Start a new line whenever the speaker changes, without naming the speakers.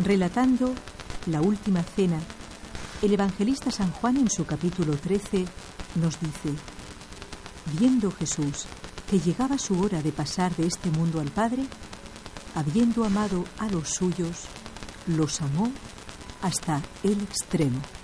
Relatando la última cena, el evangelista San Juan en su capítulo 13 nos dice: viendo Jesús que llegaba su hora de pasar de este mundo al Padre, habiendo amado a los suyos, los amó hasta el extremo.